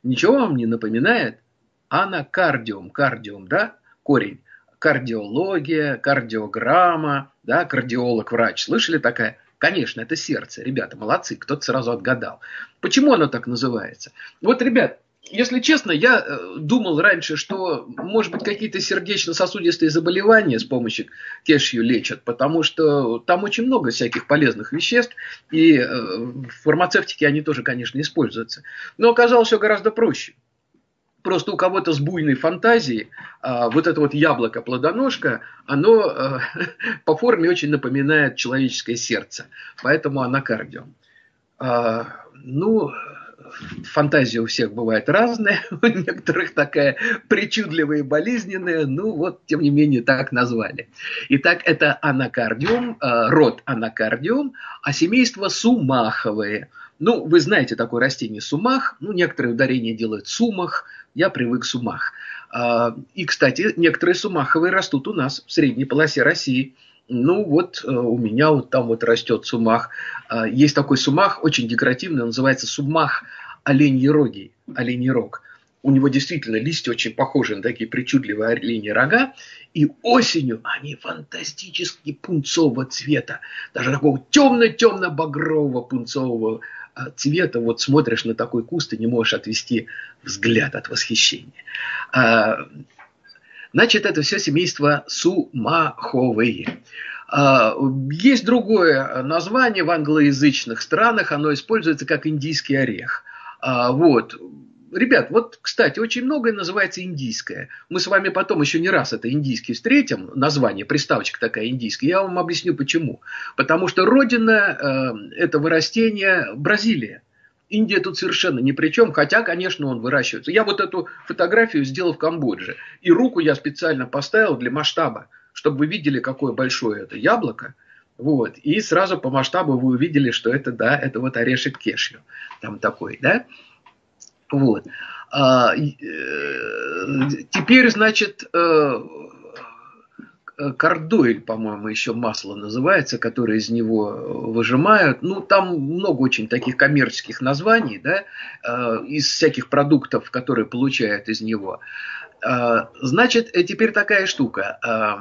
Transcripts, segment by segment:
Ничего вам не напоминает? Анакардиум, кардиум, да, корень. Кардиология, кардиограмма, да, кардиолог, врач. Слышали такая? Конечно, это сердце. Ребята, молодцы, кто-то сразу отгадал. Почему оно так называется? Вот, ребят, если честно, я думал раньше, что, может быть, какие-то сердечно-сосудистые заболевания с помощью кешью лечат, потому что там очень много всяких полезных веществ, и в фармацевтике они тоже, конечно, используются. Но оказалось все гораздо проще. Просто у кого-то с буйной фантазией вот это вот яблоко-плодоножка, оно по форме очень напоминает человеческое сердце. Поэтому анакардиум. Ну, фантазия у всех бывает разная, у некоторых такая причудливая и болезненная, ну вот, тем не менее, так назвали. Итак, это анакардиум, род анакардиум, а семейство сумаховые. Ну, вы знаете такое растение сумах, ну, некоторые ударения делают сумах, я привык сумах. И, кстати, некоторые сумаховые растут у нас в средней полосе России. Ну вот у меня вот там вот растет сумах. Есть такой сумах, очень декоративный, он называется сумах оленьерогий, оленей рог. У него действительно листья очень похожи на такие причудливые оленьи рога. И осенью они фантастически пунцового цвета. Даже такого темно-темно-багрового пунцового цвета. Вот смотришь на такой куст и не можешь отвести взгляд от восхищения. Значит, это все семейство сумаховые. Есть другое название в англоязычных странах, оно используется как индийский орех. Вот. Ребят, вот, кстати, очень многое называется индийское. Мы с вами потом еще не раз это индийский встретим, название, приставочка такая индийская. Я вам объясню почему. Потому что родина этого растения Бразилия. Индия тут совершенно ни при чем, хотя, конечно, он выращивается. Я вот эту фотографию сделал в Камбодже. И руку я специально поставил для масштаба, чтобы вы видели, какое большое это яблоко. Вот. И сразу по масштабу вы увидели, что это, да, это вот орешек кешью. Там такой, да. Вот. Теперь, значит, кардойль, по-моему, еще масло называется, которое из него выжимают. Ну, там много очень таких коммерческих названий, да, из всяких продуктов, которые получают из него. Значит, теперь такая штука.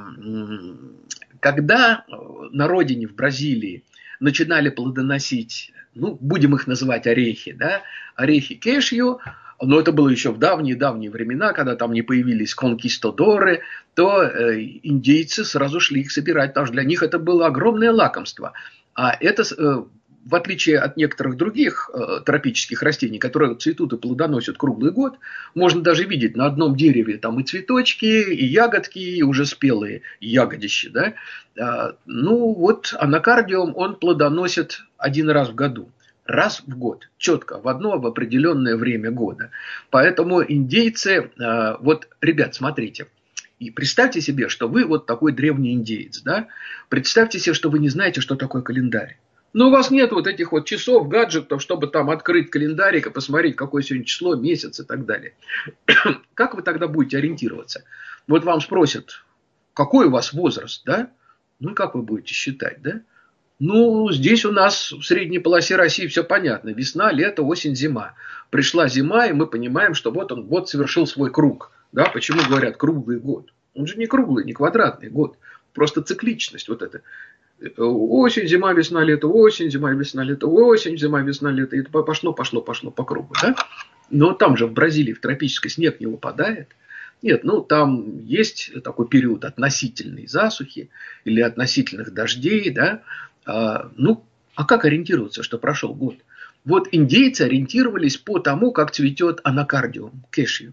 Когда на родине, в Бразилии, начинали плодоносить, ну, будем их называть орехи, да, орехи кешью, но это было еще в давние-давние времена, когда там не появились конкистадоры, то индейцы сразу шли их собирать, потому что для них это было огромное лакомство. А это, в отличие от некоторых других тропических растений, которые цветут и плодоносят круглый год, можно даже видеть на одном дереве там и цветочки, и ягодки, и уже спелые ягодища. Да? Ну вот анакардиум, он плодоносит один раз в году. Раз в год, четко, в одно в определенное время года. Поэтому индейцы, вот, ребят, смотрите, и представьте себе, что вы вот такой древний индеец, да? Представьте себе, что вы не знаете, что такое календарь. Но у вас нет вот этих вот часов, гаджетов, чтобы там открыть календарик и посмотреть, какое сегодня число, месяц и так далее. Как вы тогда будете ориентироваться? Вот вам спросят, какой у вас возраст, да? Ну и как вы будете считать, да? Ну, здесь у нас в средней полосе России все понятно. Весна, лето, осень, зима. Пришла зима, и мы понимаем, что вот он год совершил свой круг. Да? Почему говорят круглый год? Он же не круглый, не квадратный год. Просто цикличность вот эта. Осень, зима, весна, лето, осень, зима, весна, лето, осень, зима, весна, лето. И это пошло по кругу. Да? Но там же в Бразилии в тропический снег не выпадает. Нет, ну там есть такой период относительной засухи или относительных дождей, да. Ну, а как ориентироваться, что прошел год? Вот индейцы ориентировались по тому, как цветет анакардиум, кешью.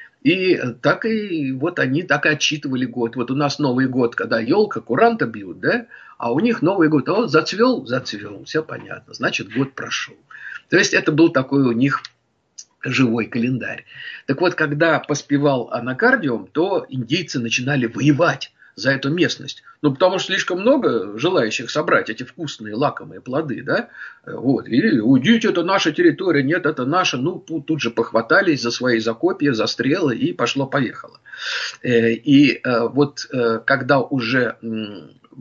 И так и вот они так и отсчитывали год. Вот у нас Новый год, когда елка, куранта бьют, да, а у них Новый год, вот зацвел, все понятно, значит год прошел. То есть это был такой у них живой календарь. Так вот, когда поспевал анакардиум, то индейцы начинали воевать за эту местность. Ну, потому что слишком много желающих собрать эти вкусные, лакомые плоды, да? Вот. И уйдите, это наша территория, нет, это наша. Ну, тут же похватались за свои закопья, за стрелы, и пошло-поехало. И вот когда уже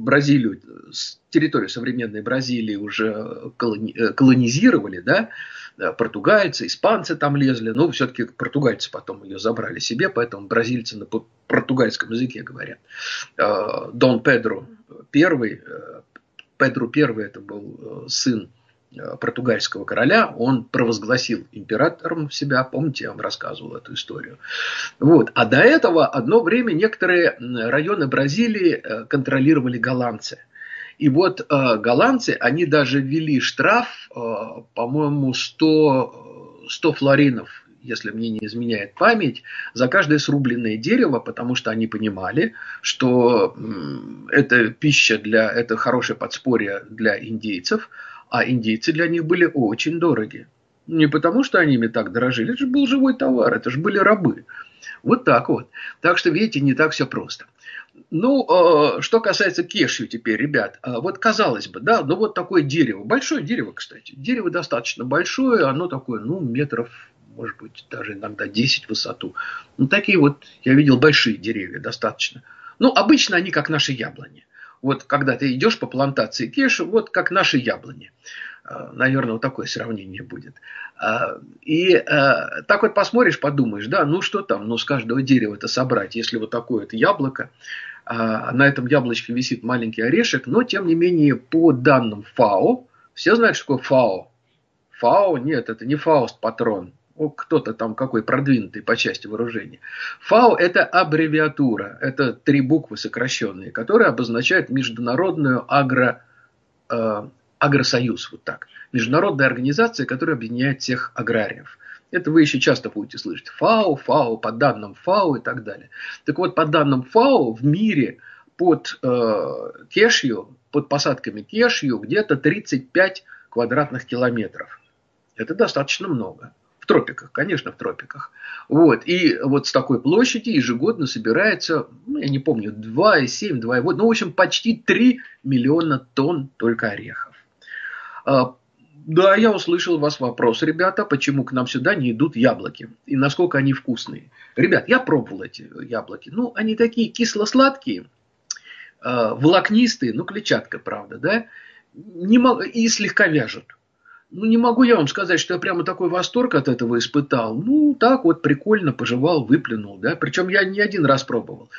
Бразилию, территорию современной Бразилии уже колонизировали, да, португальцы, испанцы там лезли, но все-таки португальцы потом ее забрали себе, поэтому бразильцы на португальском языке говорят. Дон Педро I, Педро I это был сын португальского короля, он провозгласил императором себя, помните, я вам рассказывал эту историю. Вот. А до этого одно время некоторые районы Бразилии контролировали голландцы. И вот голландцы, они даже ввели штраф, по-моему, 100 флоринов, если мне не изменяет память, за каждое срубленное дерево, потому что они понимали, что это пища это хорошее подспорье для индейцев, а индейцы для них были очень дороги. Не потому, что они ими так дорожили, это же был живой товар, это же были рабы. Вот так вот. Так что, видите, не так все просто. Ну, что касается кешью теперь, ребят, вот казалось бы, да, ну вот такое дерево, большое дерево, кстати, дерево достаточно большое, оно такое, ну, метров, может быть, даже иногда 10 в высоту. Ну, такие вот, я видел большие деревья достаточно. Ну, обычно они как наши яблони. Вот когда ты идешь по плантации кеши, вот как наши яблони. Наверное, вот такое сравнение будет. И так вот посмотришь, подумаешь, да, ну что там, ну с каждого дерева это собрать, если вот такое это яблоко, на этом яблочке висит маленький орешек, но тем не менее по данным ФАО, все знают, что такое ФАО? ФАО, нет, это не Фауст-патрон, кто-то там какой продвинутый по части вооружения. ФАО это аббревиатура, это 3 буквы сокращенные, которые обозначают Международную агросоюз, вот так. Международная организация, которая объединяет всех аграриев. Это вы еще часто будете слышать. ФАО, по данным ФАО и так далее. Так вот, по данным ФАО в мире под кешью, под посадками кешью где-то 35 квадратных километров. Это достаточно много. В тропиках, конечно, в тропиках. Вот. И вот с такой площади ежегодно собирается, ну, я не помню, 2,7, 2,8, ну, в общем, почти 3 миллиона тонн только орехов. Да, я услышал у вас вопрос, ребята, почему к нам сюда не идут яблоки и насколько они вкусные. Ребят, я пробовал эти яблоки. Ну, они такие кисло-сладкие, волокнистые, ну, клетчатка, правда, да, и слегка вяжут. Ну, не могу я вам сказать, что я прямо такой восторг от этого испытал. Ну, так вот, прикольно, пожевал, выплюнул, да, причем я не один раз пробовал.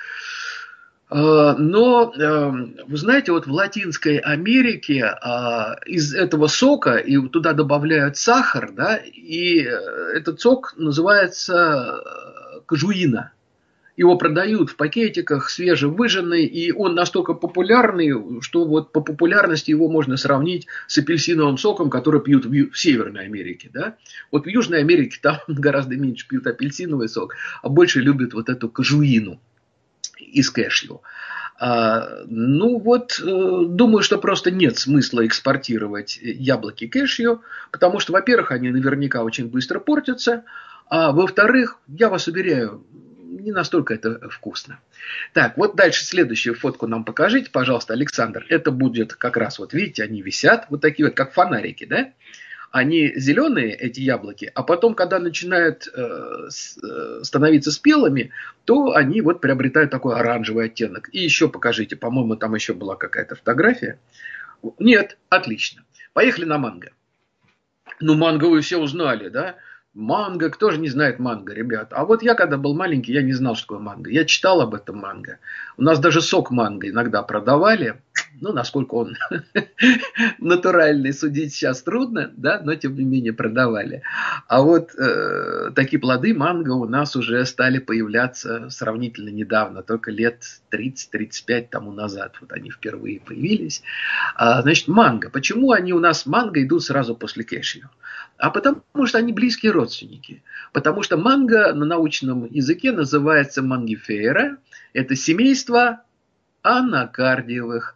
Но, вы знаете, вот в Латинской Америке из этого сока и туда добавляют сахар, да, и этот сок называется кажуина. Его продают в пакетиках, свежевыжженный, и он настолько популярный, что вот по популярности его можно сравнить с апельсиновым соком, который пьют в Северной Америке. Да? Вот в Южной Америке там гораздо меньше пьют апельсиновый сок, а больше любят вот эту кажуину из кешью. Ну вот, думаю, что просто нет смысла экспортировать яблоки кешью, потому что, во-первых, они наверняка очень быстро портятся, а во-вторых, я вас уверяю, не настолько это вкусно. Так, вот дальше следующую фотку нам покажите, пожалуйста, Александр. Это будет как раз, вот видите, они висят, вот такие вот, как фонарики, да? Они зеленые, эти яблоки, а потом, когда начинают становиться спелыми, то они вот приобретают такой оранжевый оттенок. И еще покажите, по-моему, там еще была какая-то фотография. Нет, отлично. Поехали на манго. Ну, манго вы все узнали, да? Манго, кто же не знает манго, ребят? А вот я, когда был маленький, я не знал, что такое манго. Я читал об этом манго. У нас даже сок манго иногда продавали. Ну, насколько он натуральный, судить сейчас трудно, да, но тем не менее продавали. А вот такие плоды манго у нас уже стали появляться сравнительно недавно, только лет 30-35 тому назад. Вот они впервые появились. Значит, манго. Почему они у нас манго идут сразу после кешью? А потому что они близкие родственники. Потому что манго на научном языке называется мангифера. Это семейство анакардиевых,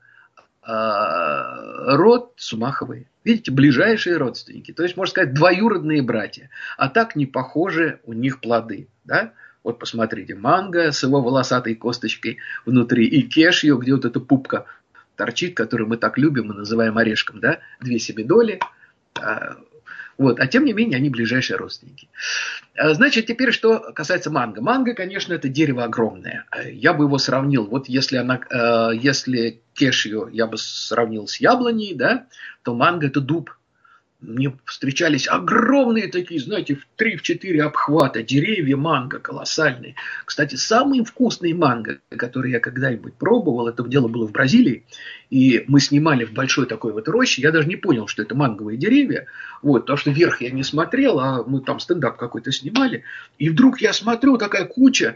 род сумаховый. Видите, ближайшие родственники. То есть, можно сказать, двоюродные братья. А так не похожи у них плоды. Да? Вот посмотрите, манго с его волосатой косточкой внутри. И кешью, где вот эта пупка торчит, которую мы так любим и называем орешком. Да? 2 семидоли. Вот. А тем не менее, они ближайшие родственники. Значит, теперь, что касается манго. Манго, конечно, это дерево огромное. Я бы его сравнил, вот если кешью я бы сравнил с яблоней, да, то манго это дуб. мне встречались огромные такие, знаете, в 3-4 обхвата деревья манго колоссальные. Кстати, самые вкусные манго, которые я когда-нибудь пробовал, это дело было в Бразилии, и мы снимали в большой такой вот роще, я даже не понял, что это манговые деревья, вот, потому что вверх я не смотрел, а мы там стендап какой-то снимали, и вдруг я смотрю, такая куча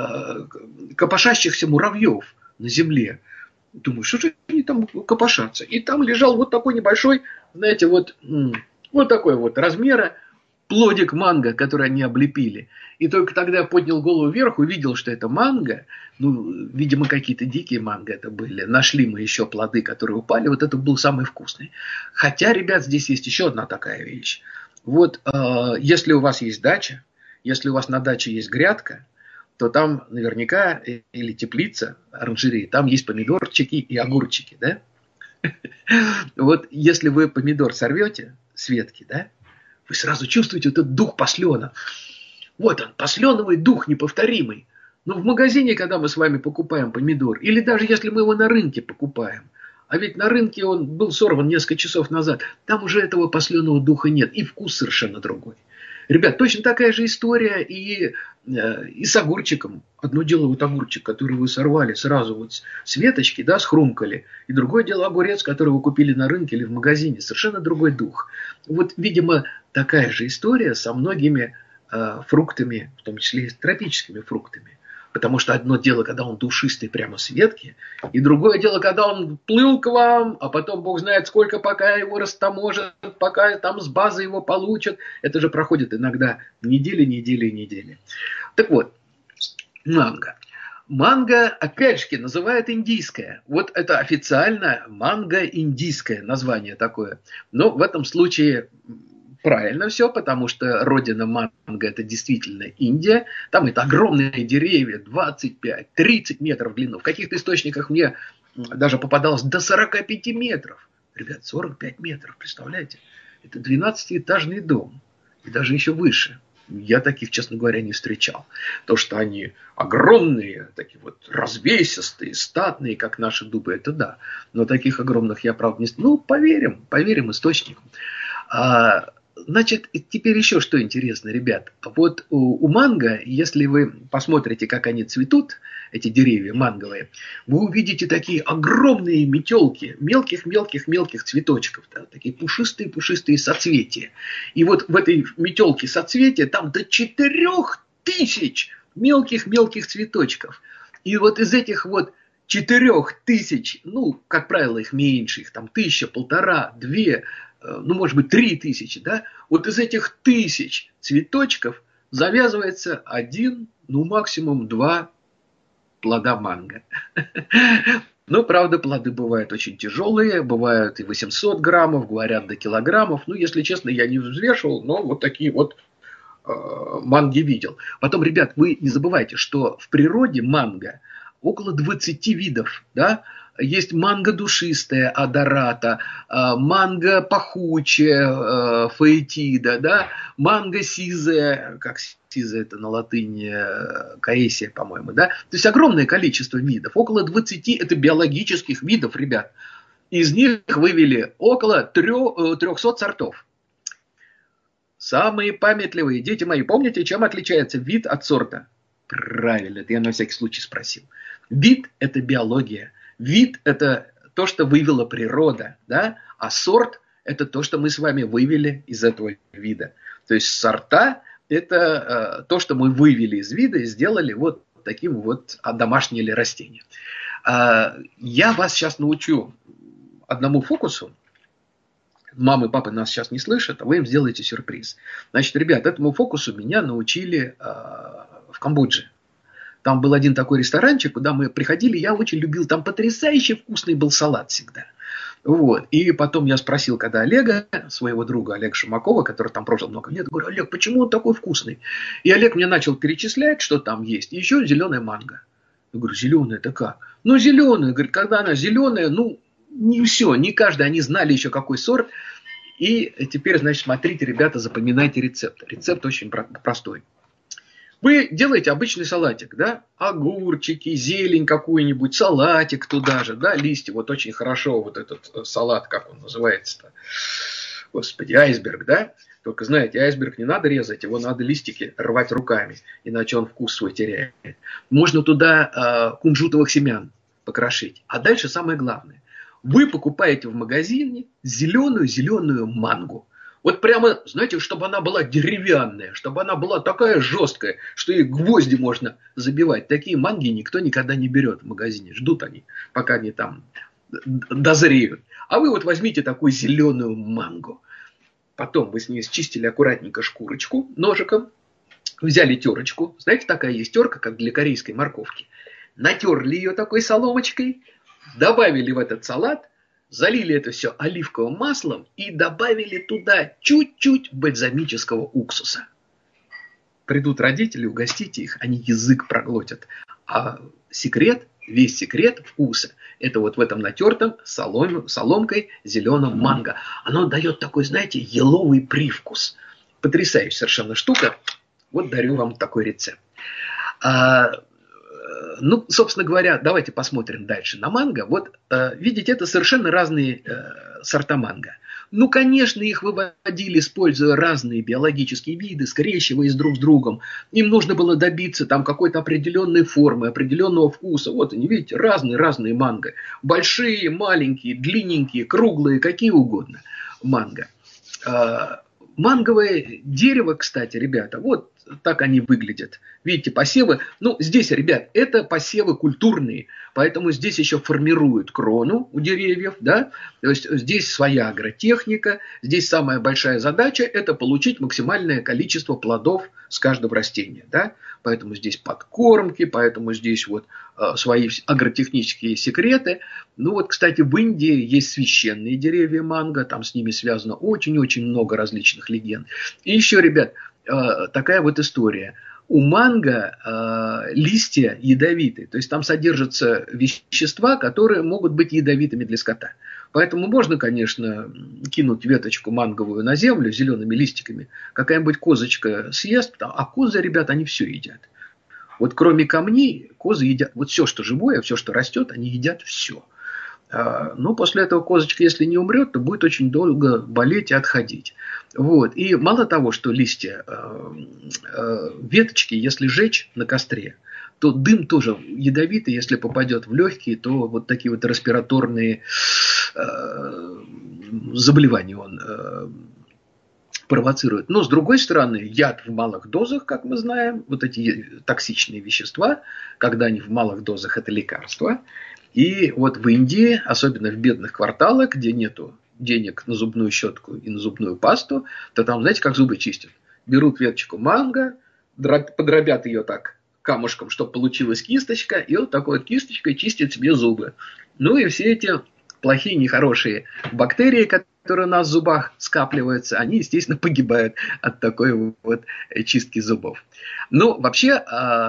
копошащихся муравьев на земле. Думаю, что же они там копошатся? И там лежал вот такой небольшой, знаете, вот такой вот размера плодик манго, который они облепили. И только тогда я поднял голову вверх, увидел, что это манго. Ну, видимо, какие-то дикие манго это были. Нашли мы еще плоды, которые упали. Вот это был самый вкусный. Хотя, ребят, здесь есть еще одна такая вещь. Вот если у вас есть дача, если у вас на даче есть грядка, то там наверняка, или теплица, оранжерея, там есть помидорчики и огурчики, да? Вот если вы помидор сорвете с ветки, да, вы сразу чувствуете этот дух паслена. Вот он, пасленовый дух неповторимый. Но в магазине, когда мы с вами покупаем помидор, или даже если мы его на рынке покупаем, а ведь на рынке он был сорван несколько часов назад, там уже этого пасленого духа нет, и вкус совершенно другой. Ребят, точно такая же история и с огурчиком. Одно дело вот огурчик, который вы сорвали сразу вот с веточки, да, схрумкали. И другое дело огурец, который вы купили на рынке или в магазине. Совершенно другой дух. Вот, видимо, такая же история со многими фруктами, в том числе и с тропическими фруктами. Потому что одно дело, когда он душистый прямо с ветки, и другое дело, когда он плыл к вам, а потом бог знает сколько, пока его растаможат, пока там с базы его получат. Это же проходит иногда недели. Так вот, манго. Манго, опять же, называют индийское. Вот это официально манго-индийское название такое. Но в этом случае правильно все, потому что родина манго это действительно Индия. Там это огромные деревья, 25-30 метров в длину. В каких-то источниках мне даже попадалось до 45 метров. Ребят, 45 метров, представляете? Это 12-этажный дом. И даже еще выше. Я таких, честно говоря, не встречал. То, что они огромные, такие вот развесистые, статные, как наши дубы, это да. Но таких огромных я, правда, не... Ну, поверим источникам. Значит, теперь еще что интересно, ребят. Вот у манго, если вы посмотрите, как они цветут, эти деревья манговые, вы увидите такие огромные метелки, мелких цветочков, да, такие пушистые соцветия. И вот в этой метелке соцветия там до 4000 мелких цветочков. И вот из этих вот 4000, ну, как правило, их меньше, их там 1000, 1500, 2, ну, может быть, 3000, да, вот из этих 1000 цветочков завязывается 1, ну, максимум 2 плода манго. Но, правда, плоды бывают очень тяжелые, бывают и 800 граммов, говорят, до килограммов. Ну, если честно, я не взвешивал, но вот такие вот манги видел. Потом, ребят, вы не забывайте, что в природе манго около 20 видов, да. Есть манго душистая, адората, манго пахучая, фаэтида, да? Манго сизая, как сизая это на латыни, каэсия, по-моему, да? То есть огромное количество видов, около 20 это биологических видов, ребят. Из них вывели около 300 сортов. Самые памятливые, дети мои, помните, чем отличается вид от сорта? Правильно, это я на всякий случай спросил. Вид – это биология. Вид – это то, что вывела природа, да? А сорт – это то, что мы с вами вывели из этого вида. То есть сорта – это то, что мы вывели из вида и сделали вот таким вот одомашнили растения. Я вас сейчас научу одному фокусу. Мамы и папы нас сейчас не слышат, а вы им сделаете сюрприз. Значит, ребят, этому фокусу меня научили в Камбодже. Там был один такой ресторанчик, куда мы приходили, я очень любил, там потрясающе вкусный был салат всегда. Вот. И потом я спросил, когда Олега, своего друга Олега Шумакова, который там прожил много лет, говорю, Олег, почему он такой вкусный? И Олег мне начал перечислять, что там есть. И еще зеленая манго. Я говорю, зеленая это как? Ну, зеленая. Говорит, когда она зеленая, ну, не все, не каждый, они знали еще какой сорт. И теперь, значит, смотрите, ребята, запоминайте рецепт. Рецепт очень простой. Вы делаете обычный салатик, да, огурчики, зелень какую-нибудь, салатик туда же, да, листья, вот очень хорошо вот этот салат, как он называется-то, Господи, айсберг, да? Только, знаете, айсберг не надо резать, его надо листики рвать руками, иначе он вкус свой теряет. Можно туда кунжутовых семян покрошить. А дальше самое главное. Вы покупаете в магазине зеленую мангу. Вот прямо, знаете, чтобы она была деревянная, чтобы она была такая жесткая, что ей гвозди можно забивать. Такие манги никто никогда не берет в магазине. Ждут они, пока они там дозреют. А вы вот возьмите такую зеленую мангу. Потом вы с ней счистили аккуратненько шкурочку ножиком, взяли терочку. Знаете, такая есть терка, как для корейской морковки. Натерли ее такой соломочкой, добавили в этот салат, залили это все оливковым маслом и добавили туда чуть-чуть бальзамического уксуса. Придут родители, угостите их, они язык проглотят. А секрет, весь секрет вкуса, это вот в этом натертом соломкой зеленом манго. Оно дает такой, знаете, еловый привкус. Потрясающая совершенно штука. Вот дарю вам такой рецепт. Ну, собственно говоря, давайте посмотрим дальше на манго. Вот, видите, это совершенно разные сорта манго. Ну, конечно, их выводили, используя разные биологические виды, скрещиваясь друг с другом. Им нужно было добиться там какой-то определенной формы, определенного вкуса. Вот они, видите, разные манго. Большие, маленькие, длинненькие, круглые, какие угодно манго. Манговое дерево, кстати, ребята, вот так они выглядят. Видите, посевы. Ну, здесь, ребят, это посевы культурные, поэтому здесь еще формируют крону у деревьев, да. То есть здесь своя агротехника, здесь самая большая задача – это получить максимальное количество плодов с каждого растения, да. Поэтому здесь подкормки, поэтому здесь вот свои агротехнические секреты. Ну вот, кстати, в Индии есть священные деревья манго, там с ними связано очень-очень много различных легенд. И еще, ребят, такая вот история. У манго листья ядовитые, то есть там содержатся вещества, которые могут быть ядовитыми для скота. Поэтому можно, конечно, кинуть веточку манговую на землю с зелеными листиками, какая-нибудь козочка съест, а козы, ребята, они все едят. Вот кроме камней, козы едят, вот все, что живое, все, что растет, они едят все. Но после этого козочка, если не умрет, то будет очень долго болеть и отходить. Вот. И мало того, что листья, веточки, если жечь на костре, то дым тоже ядовитый, если попадет в легкие, то вот такие вот респираторные заболевания он провоцирует. Но, с другой стороны, яд в малых дозах, как мы знаем, вот эти токсичные вещества, когда они в малых дозах, это лекарства. И вот в Индии, особенно в бедных кварталах, где нету денег на зубную щетку и на зубную пасту, то там, знаете, как зубы чистят? Берут веточку манго, подробят ее так камушком, чтобы получилась кисточка, и вот такой вот кисточкой чистят себе зубы. Ну и все эти плохие, нехорошие бактерии, которые у нас в зубах скапливаются, они, естественно, погибают от такой вот чистки зубов. Ну, вообще,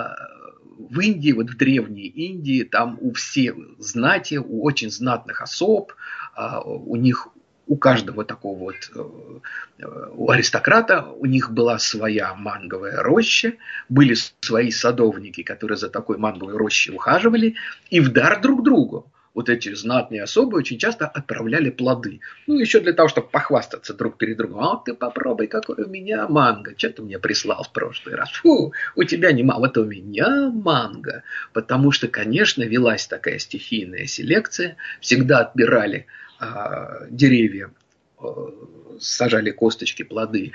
в Индии, вот в древней Индии, там у всех знати, у очень знатных особ, у них, у каждого такого вот, у аристократа, у них была своя манговая роща, были свои садовники, которые за такой манговой рощей ухаживали, и в дар друг другу вот эти знатные особы очень часто отправляли плоды. Ну, еще для того, чтобы похвастаться друг перед другом. А вот ты попробуй, какой у меня манго. Что ты мне прислал в прошлый раз? Фу, у тебя не манго. Вот у меня манго. Потому что, конечно, велась такая стихийная селекция. Всегда отбирали деревья, сажали косточки, плоды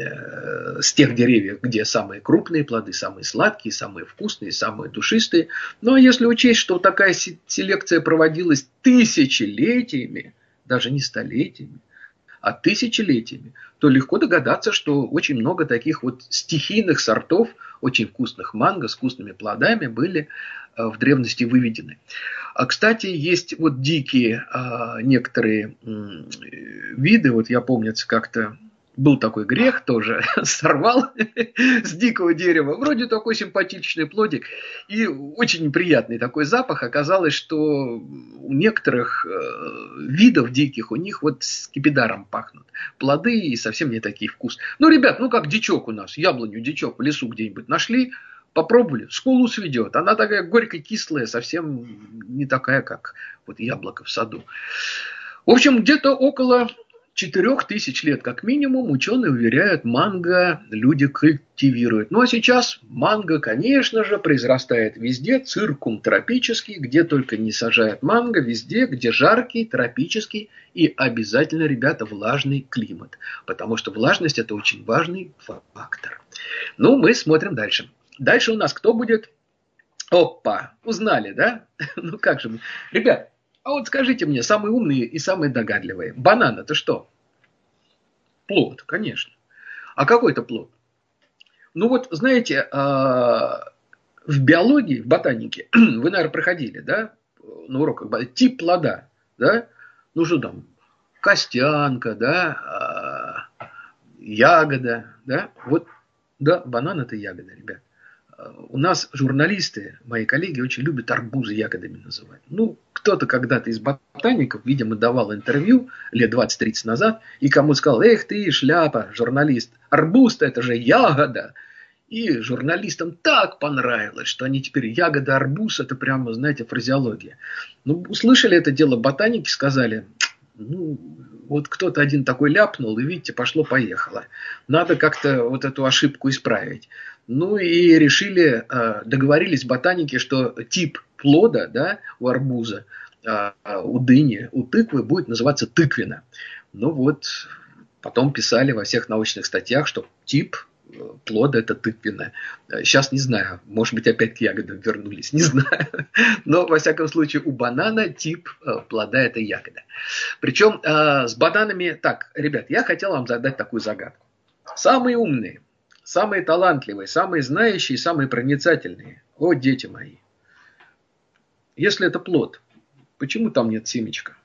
с тех деревьев, где самые крупные плоды, самые сладкие, самые вкусные, самые душистые. Но если учесть, что такая селекция проводилась тысячелетиями, даже не столетиями, а тысячелетиями, то легко догадаться, что очень много таких вот стихийных сортов, очень вкусных манго с вкусными плодами были в древности выведены. Кстати, есть вот дикие некоторые виды, вот я помню, как-то был такой грех тоже, сорвал с дикого дерева, вроде такой симпатичный плодик, и очень неприятный такой запах. Оказалось, что у некоторых видов диких, у них вот скипидаром пахнут плоды и совсем не такие вкусные. Ну, ребят, ну как дичок у нас, яблоню дичок в лесу где-нибудь нашли, попробовали, скулу сведет. Она такая горько-кислая, совсем не такая, как вот яблоко в саду. В общем, где-то около 4000 лет как минимум ученые уверяют, манго люди культивируют. Ну а сейчас манго, конечно же, произрастает везде, циркумтропический, где только не сажают манго, везде, где жаркий, тропический и обязательно, ребята, влажный климат. Потому что влажность – это очень важный фактор. Ну, мы смотрим дальше. Дальше у нас кто будет? Опа, узнали, да? Ну как же мы? Ребят, а вот скажите мне, самые умные и самые догадливые. Банан – это что? Плод, конечно. А какой это плод? Ну вот, знаете, в биологии, в ботанике, вы, наверное, проходили, да, на уроках, тип плода, да? Ну что там, костянка, да, ягода, да? Вот, да, банан – это ягода, ребят. У нас журналисты, мои коллеги, очень любят арбузы ягодами называть. Ну, кто-то когда-то из ботаников, видимо, давал интервью лет 20-30 назад, и кому сказал: эх ты, шляпа, журналист, арбуз-то это же ягода. И журналистам так понравилось, что они теперь ягода, арбуз, это прямо, знаете, фразеология. Ну, услышали это дело ботаники, сказали: ну, вот кто-то один такой ляпнул, и видите, пошло-поехало. Надо как-то вот эту ошибку исправить. Ну и решили, договорились ботаники, что тип плода, да, у арбуза, у дыни, у тыквы будет называться тыквена. Ну вот, потом писали во всех научных статьях, что тип плода – это тыквена. Сейчас не знаю, может быть, опять к ягодам вернулись, не знаю. Но, во всяком случае, у банана тип плода – это ягода. Причем с бананами… Так, ребят, я хотел вам задать такую загадку. Самые умные, самые талантливые, самые знающие, самые проницательные. О, дети мои. Если это плод, почему там нет семечка?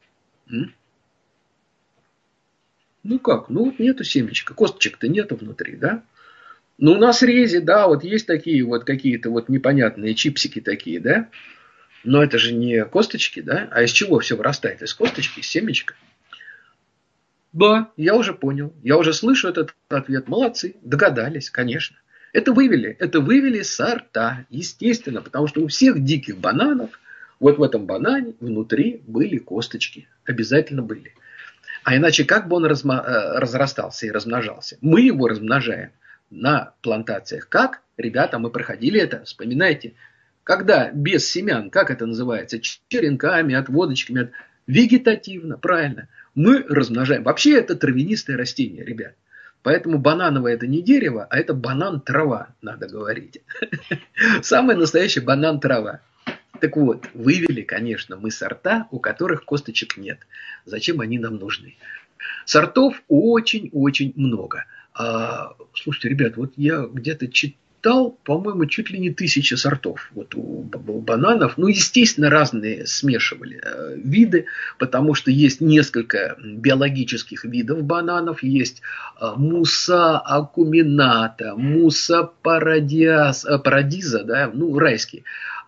Ну как? Ну вот нету семечка. Косточек-то нету внутри, да? Ну у нас рези, да, вот есть такие вот какие-то вот непонятные чипсики такие, да? Но это же не косточки, да? А из чего все вырастает? Из косточки, из семечка? Да, я уже понял. Я уже слышу этот ответ. Молодцы, догадались, конечно. Это вывели сорта, естественно, потому что у всех диких бананов, вот в этом банане внутри были косточки. Обязательно были. А иначе как бы он разрастался и размножался? Мы его размножаем на плантациях. Как? Ребята, мы проходили это, вспоминайте. Когда без семян, как это называется? Черенками, отводочками. Вегетативно, правильно. Мы размножаем. Вообще это травянистое растение, ребят. Поэтому банановое это не дерево, а это банан-трава, надо говорить. Самый настоящий банан-трава. Так вот, вывели, конечно, мы сорта, у которых косточек нет. Зачем они нам нужны? Сортов очень-очень много. Слушайте, ребят, вот я где-то читал, по-моему, чуть ли не 1000 сортов. Вот у бананов, ну, естественно, разные смешивали виды, потому что есть несколько биологических видов бананов. Есть муса акумината, муса парадиза, да, ну, райский.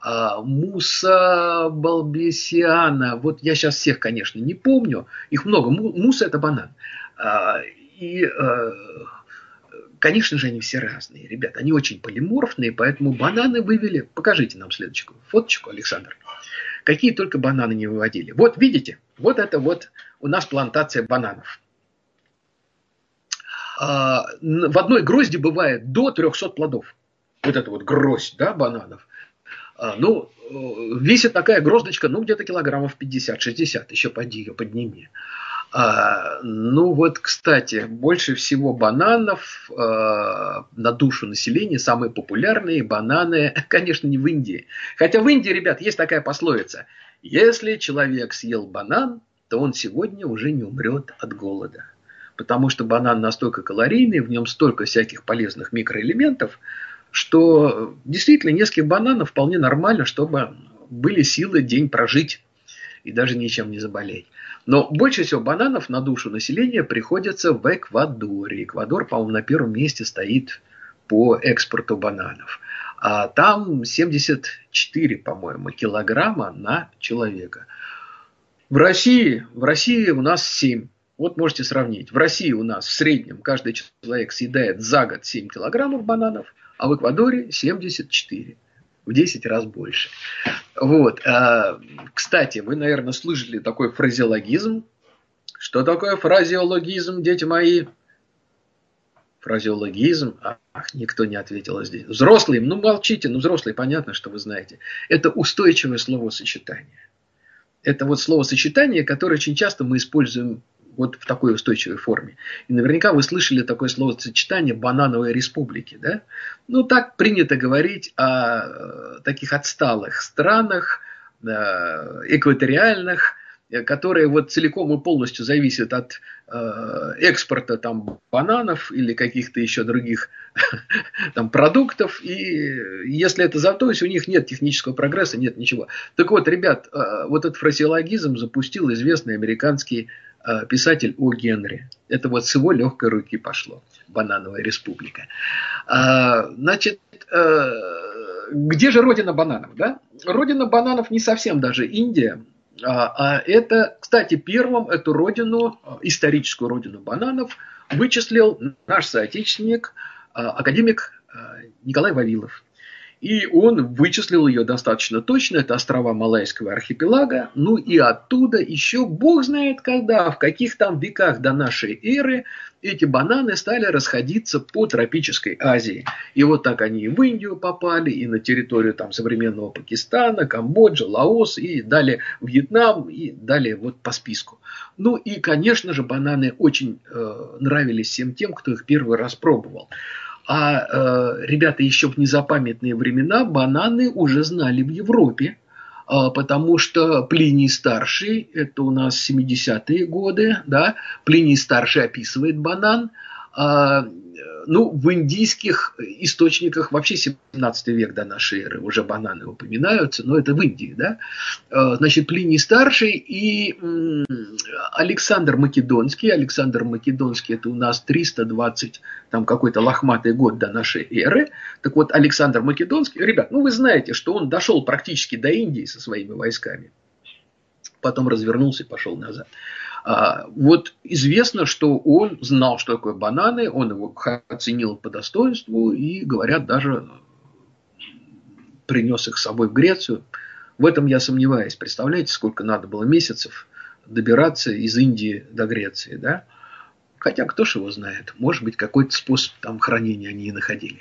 Муса балбесиана, вот я сейчас всех, конечно, не помню, их много. Муса – это банан. И, конечно же, они все разные, ребята, они очень полиморфные, поэтому бананы вывели. Покажите нам следующую фоточку, Александр. Какие только бананы не выводили. Вот видите, вот это вот у нас плантация бананов. В одной грозди бывает до 300 плодов. Вот это вот гроздь, да, бананов. Ну, весит такая гроздочка, ну, где-то килограммов 50-60, еще поди ее подними. Ну, вот, кстати, больше всего бананов на душу населения, самые популярные бананы, конечно, не в Индии. Хотя в Индии, ребят, есть такая пословица: если человек съел банан, то он сегодня уже не умрет от голода. Потому что банан настолько калорийный, в нем столько всяких полезных микроэлементов, что действительно несколько бананов вполне нормально, чтобы были силы день прожить и даже ничем не заболеть. Но больше всего бананов на душу населения приходится в Эквадоре. Эквадор, по-моему, на первом месте стоит по экспорту бананов. А там 74, по-моему, килограмма на человека. В России у нас 7. Вот можете сравнить. В России у нас в среднем каждый человек съедает за год 7 килограммов бананов, а в Эквадоре 74. В 10 раз больше. Вот. Кстати, вы, наверное, слышали такой фразеологизм. Что такое фразеологизм, дети мои? Фразеологизм? Ах, никто не ответил здесь. Взрослые, ну молчите, ну взрослые, понятно, что вы знаете. Это устойчивое словосочетание. Это вот словосочетание, которое очень часто мы используем вот в такой устойчивой форме. И наверняка вы слышали такое словосочетание «банановые республики». Да? Ну, так принято говорить о таких отсталых странах, экваториальных, которые вот целиком и полностью зависят от экспорта там, бананов или каких-то еще других там, продуктов. И если это за то, если у них нет технического прогресса, нет ничего. Так вот, ребят, вот этот фразеологизм запустил известный американский писатель О. Генри. Это вот с его легкой руки пошло. Банановая республика. Значит, где же родина бананов? Да? Родина бананов не совсем даже Индия. А это, кстати, первым эту родину, историческую родину бананов, вычислил наш соотечественник, академик Николай Вавилов. И он вычислил ее достаточно точно. Это острова Малайского архипелага. Ну и оттуда еще бог знает когда, в каких там веках до нашей эры, эти бананы стали расходиться по тропической Азии. И вот так они и в Индию попали, и на территорию там современного Пакистана, Камбоджа, Лаос, и далее Вьетнам, и далее вот по списку. Ну и, конечно же, бананы очень нравились всем тем, кто их первый раз пробовал. А ребята, еще в незапамятные времена бананы уже знали в Европе, потому что Плиний Старший, это у нас 70-е годы, да, Плиний Старший описывает банан. Ну, в индийских источниках вообще 17 век до нашей эры уже бананы упоминаются, но это в Индии, да. Значит, Плиний Старший и Александр Македонский. Александр Македонский это у нас 320, там какой-то лохматый год до нашей эры. Так вот, Александр Македонский, ребят, ну вы знаете, что он дошел практически до Индии со своими войсками, потом развернулся и пошел назад. Вот известно, что он знал, что такое бананы, он его оценил по достоинству и, говорят, даже принес их с собой в Грецию. В этом я сомневаюсь. Представляете, сколько надо было месяцев добираться из Индии до Греции, да? Хотя кто ж его знает, может быть, какой-то способ там хранения они и находили.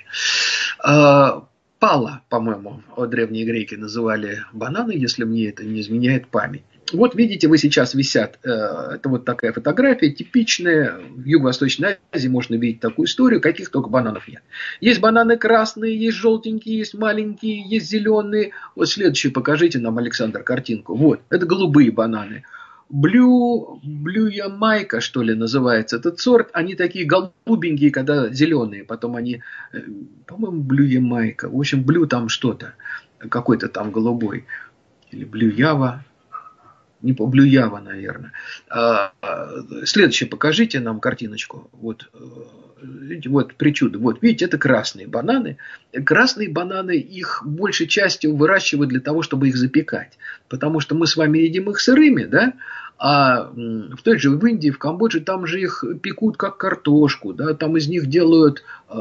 Пала, по-моему, древние греки называли бананы, если мне это не изменяет память. Вот видите, вы сейчас висят, это вот такая фотография, типичная, в Юго-Восточной Азии можно видеть такую историю, каких только бананов нет. Есть бананы красные, есть желтенькие, есть маленькие, есть зеленые. Вот следующую покажите нам, Александр, картинку. Вот, это голубые бананы. Блю Ямайка, что ли, называется этот сорт. Они такие голубенькие, когда зеленые. Потом они, по-моему, Блю Ямайка. В общем, блю там что-то, какой-то там голубой. Или Блю Ява. Не по Блю Ява, наверное. Следующее, покажите нам картиночку. Вот, видите, вот причуда. Вот, видите, это красные бананы. Красные бананы, их большей частью выращивают для того, чтобы их запекать. Потому что мы с вами едим их сырыми, да? А в той же в Индии, в Камбодже, там же их пекут как картошку, да? Там из них делают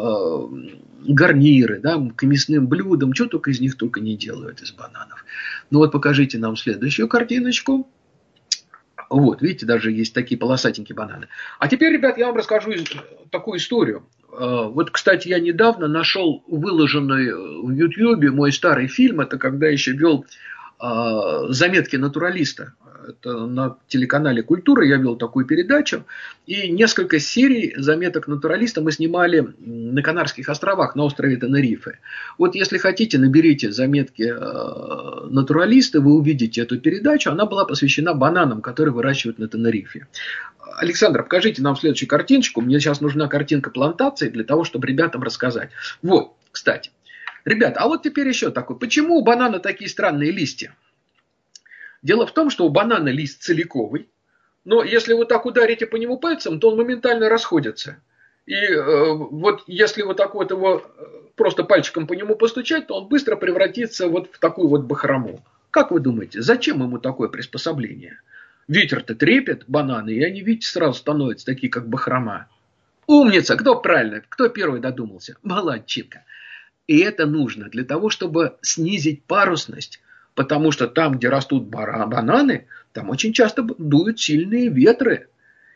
гарниры, да? К мясным блюдам, что только из них только не делают из бананов. Ну вот покажите нам следующую картиночку. Вот, видите, даже есть такие полосатенькие бананы. А теперь, ребят, я вам расскажу такую историю. Вот, кстати, я недавно нашел выложенный в Ютьюбе мой старый фильм. Это когда еще вел заметки натуралиста. Это на телеканале «Культура» я вел такую передачу. И несколько серий заметок натуралиста мы снимали на Канарских островах, на острове Тенерифе. Вот если хотите, наберите заметки натуралиста, вы увидите эту передачу. Она была посвящена бананам, которые выращивают на Тенерифе. Александр, покажите нам следующую картиночку. Мне сейчас нужна картинка плантации для того, чтобы ребятам рассказать. Вот, кстати. Ребята, а вот теперь еще такой. Почему у банана такие странные листья? Дело в том, что у банана лист целиковый, но если вы так ударите по нему пальцем, то он моментально расходится. И вот если вот так вот его просто пальчиком по нему постучать, то он быстро превратится вот в такую вот бахрому. Как вы думаете, зачем ему такое приспособление? Ветер-то трепет бананы, и они, видите, сразу становятся такие, как бахрома. Умница! Кто правильно? Кто первый додумался? Молодчинка. И это нужно для того, чтобы снизить парусность. Потому что там, где растут бананы, там очень часто дуют сильные ветры.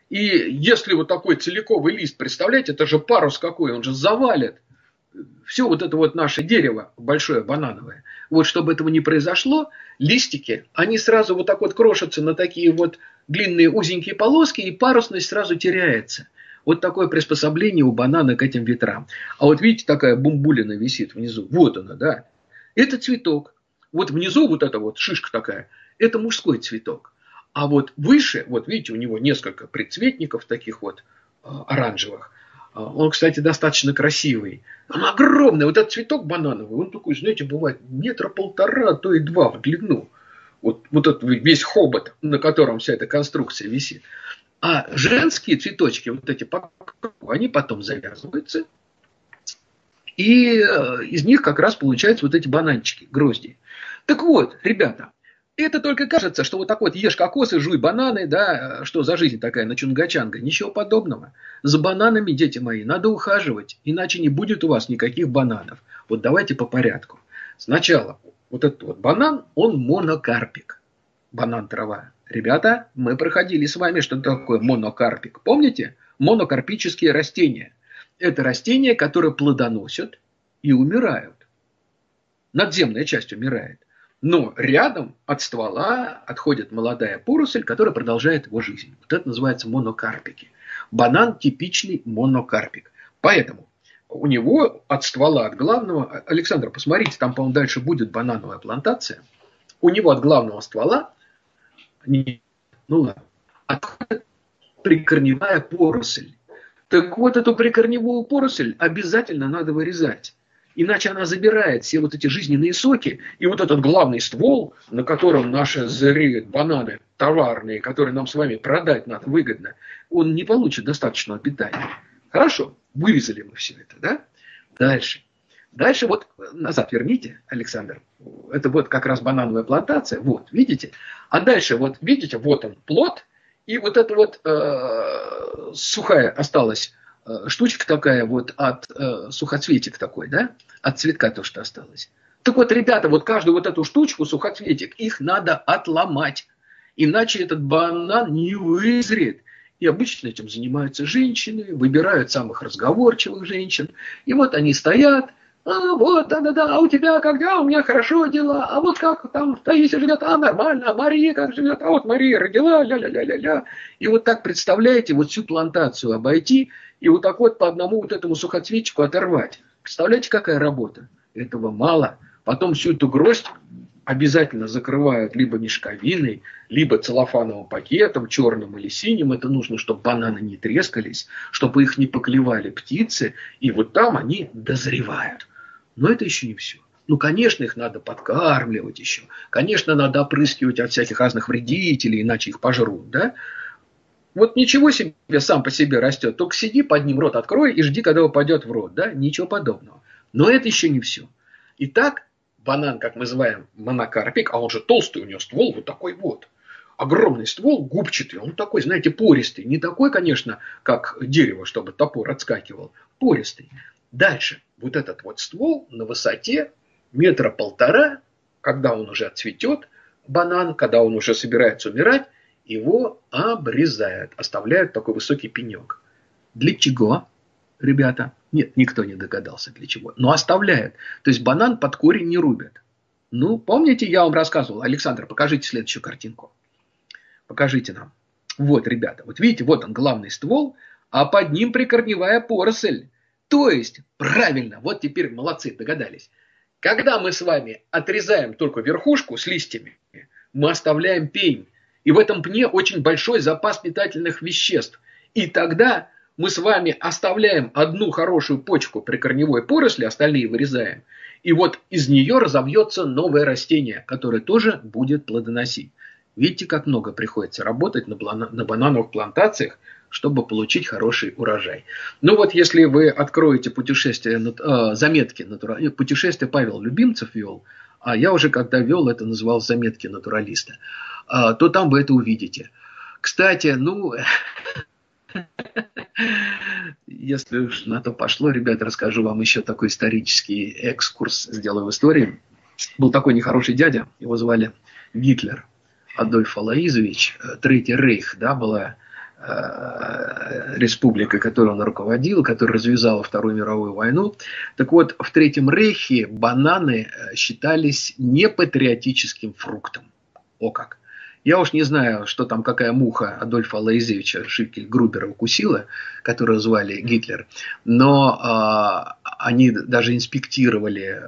И если вот такой целиковый лист, представляете, это же парус какой, он же завалит все вот это вот наше дерево большое банановое. Вот чтобы этого не произошло, листики, они сразу вот так вот крошатся на такие вот длинные узенькие полоски, и парусность сразу теряется. Вот такое приспособление у банана к этим ветрам. А вот видите, такая бумбулина висит внизу. Вот она, да. Это цветок. Вот внизу вот эта вот шишка такая, это мужской цветок. А вот выше, вот видите, у него несколько предцветников таких вот оранжевых. Он, кстати, достаточно красивый. Он огромный. Вот этот цветок банановый, он такой, знаете, бывает 1,5 метра, а то и 2 в длину. Вот этот весь хобот, на котором вся эта конструкция висит. А женские цветочки, вот эти, они потом завязываются. И из них как раз получаются вот эти бананчики, грозди. Так вот, ребята, это только кажется, что вот так вот ешь кокосы, жуй бананы, да, что за жизнь такая на чунгачанга. Ничего подобного. За бананами, дети мои, надо ухаживать, иначе не будет у вас никаких бананов. Вот давайте по порядку. Сначала вот этот вот банан, он монокарпик. Банан-трава. Ребята, мы проходили с вами, что такое монокарпик. Помните? Монокарпические растения. Это растения, которые плодоносят и умирают. Надземная часть умирает. Но рядом от ствола отходит молодая поросль, которая продолжает его жизнь. Вот это называется монокарпики. Банан типичный монокарпик. Поэтому у него от ствола, от главного... Александр, посмотрите, там, по-моему, дальше будет банановая плантация. У него от главного ствола отходит прикорневая поросль. Так вот, эту прикорневую поросль обязательно надо вырезать. Иначе она забирает все вот эти жизненные соки, и вот этот главный ствол, на котором наши зреют бананы товарные, которые нам с вами продать надо выгодно, он не получит достаточного питания. Хорошо, вырезали мы все это, да? Дальше. Дальше вот назад верните, Александр. Это вот как раз банановая плантация. Вот, видите? А дальше вот, видите, вот он плод, и вот эта вот сухая осталась штучка такая вот от сухоцветик такой, да? От цветка то, что осталось. Так вот, ребята, вот каждую вот эту штучку, сухоцветик, их надо отломать. Иначе этот банан не вызреет. И обычно этим занимаются женщины, выбирают самых разговорчивых женщин. И вот они стоят, вот, да-да-да, а у тебя как дела? У меня хорошо дела. А вот как там Таисия живет? А, нормально. А Мария как живет? А вот Мария родила, ля-ля-ля-ля-ля. И вот так, представляете, вот всю плантацию обойти, и вот так вот по одному вот этому сухоцветчику оторвать. Представляете, какая работа? Этого мало. Потом всю эту гроздь обязательно закрывают либо мешковиной, либо целлофановым пакетом, черным или синим. Это нужно, чтобы бананы не трескались, чтобы их не поклевали птицы. И вот там они дозревают. Но это еще не все. Ну, конечно, их надо подкармливать еще. Конечно, надо опрыскивать от всяких разных вредителей, иначе их пожрут, да? Вот ничего себе сам по себе растет. Только сиди, под ним рот открой и жди, когда упадет в рот, да? Ничего подобного. Но это еще не все. Итак, банан, как мы называем, монокарпик, а он же толстый, у него ствол вот такой вот. Огромный ствол, губчатый, он такой, знаете, пористый. Не такой, конечно, как дерево, чтобы топор отскакивал. Пористый. Дальше. Вот этот вот ствол на высоте 1,5 метра, когда он уже отцветет, банан, когда он уже собирается умирать, его обрезают, оставляют такой высокий пенек. Для чего, ребята? Нет, никто не догадался для чего. Но оставляют. То есть банан под корень не рубят. Ну, помните, я вам рассказывал. Александр, покажите следующую картинку. Покажите нам. Вот, ребята, вот видите, вот он главный ствол, а под ним прикорневая поросль. То есть, правильно, вот теперь молодцы, догадались. Когда мы с вами отрезаем только верхушку с листьями, мы оставляем пень. И в этом пне очень большой запас питательных веществ. И тогда мы с вами оставляем одну хорошую почку прикорневой поросли, остальные вырезаем. И вот из нее разовьется новое растение, которое тоже будет плодоносить. Видите, как много приходится работать на банановых плантациях, чтобы получить хороший урожай. Ну вот, если вы откроете заметки, путешествие Павел Любимцев вел, а я уже когда вел, это называл заметки натуралиста, то там вы это увидите. Кстати, если уж на то пошло, ребята, расскажу вам еще такой исторический экскурс, сделаю в истории. Был такой нехороший дядя, его звали Гитлер, Адольф Алоизович, Третий рейх, да, была республикой, которой он руководил, которая развязала Вторую мировую войну. Так вот, в Третьем Рейхе бананы считались непатриотическим фруктом. О как! Я уж не знаю, что там, какая муха Адольфа Алоизевича Шикель-Грубера укусила, которую звали Гитлер, но они даже инспектировали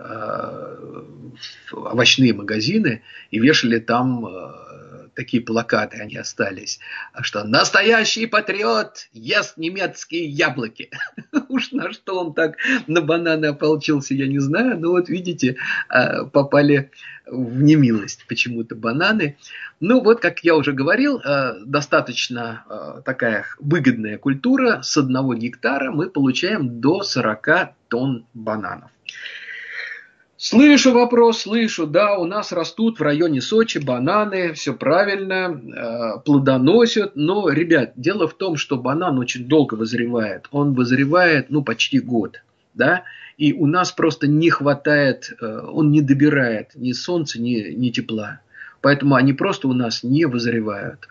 овощные магазины и вешали там такие плакаты, они остались, что «Настоящий патриот ест немецкие яблоки». Уж на что он так на бананы ополчился, я не знаю, но вот видите, попали в немилость почему-то бананы. Ну вот, как я уже говорил, достаточно такая выгодная культура. С 1 гектара мы получаем до 40 тонн бананов. Слышу вопрос, слышу, да, у нас растут в районе Сочи бананы, все правильно, плодоносят, но, ребят, дело в том, что банан очень долго вызревает, он вызревает, почти год, да, и у нас просто не хватает, он не добирает ни солнца, ни тепла, поэтому они просто у нас не вызревают.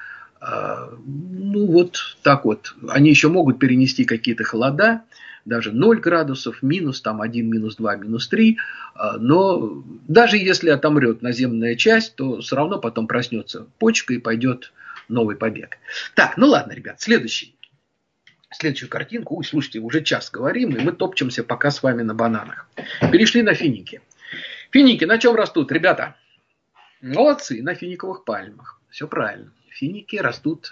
Вот так вот, они еще могут перенести какие-то холода, даже 0 градусов, минус там 1, минус 2, минус 3. Но даже если отомрет наземная часть, то все равно потом проснется почка и пойдет новый побег. Так, ну ладно, ребят, следующую картинку. Ой, слушайте, уже час говорим, и мы топчемся пока с вами на бананах. Перешли на финики. Финики на чем растут, ребята? Молодцы, на финиковых пальмах. Все правильно. Финики растут,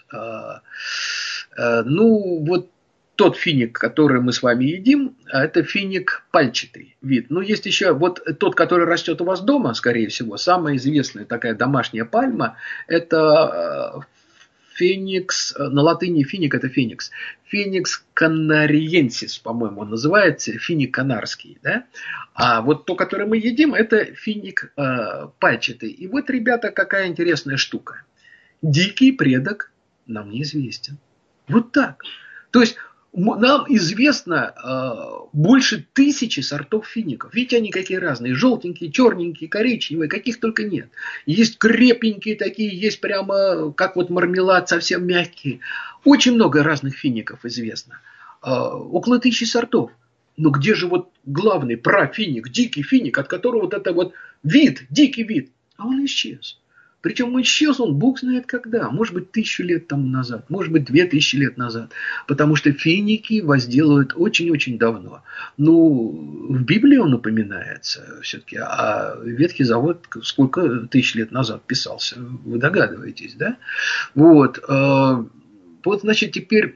тот финик, который мы с вами едим, это финик пальчатый вид. Но есть еще вот тот, который растет у вас дома, скорее всего, самая известная такая домашняя пальма, это феникс, на латыни финик это феникс. Феникс канариенсис, по-моему, он называется, финик канарский. Да? А вот то, которое мы едим, это финик пальчатый. И вот, ребята, какая интересная штука. Дикий предок нам неизвестен. Вот так. То есть нам известно больше 1000 сортов фиников. Видите, они какие разные. Желтенькие, черненькие, коричневые, каких только нет. Есть крепенькие такие, есть прямо как вот мармелад, совсем мягкие. Очень много разных фиников известно. Около 1000 сортов. Но где же вот главный профиник, дикий финик, от которого вот это вот вид, дикий вид? А он исчез. Причем исчез он, Бог знает когда, может быть 1000 лет тому назад, может быть 2000 лет назад, потому что финики возделывают очень-очень давно. В Библии он упоминается все-таки, а Ветхий Завет сколько 1000 лет назад писался, вы догадываетесь, да? Вот, значит, теперь